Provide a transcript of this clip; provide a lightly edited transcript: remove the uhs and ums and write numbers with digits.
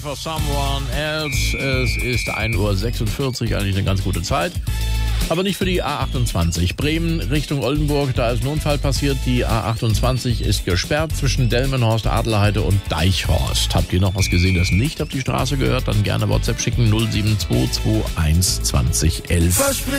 For someone else. Es ist 1:46 Uhr, eigentlich eine ganz gute Zeit. Aber nicht für die A28. Bremen Richtung Oldenburg, da ist ein Unfall passiert. Die A28 ist gesperrt zwischen Delmenhorst, Adlerheide und Deichhorst. Habt ihr noch was gesehen, das nicht auf die Straße gehört? Dann gerne WhatsApp schicken 07221 20 11.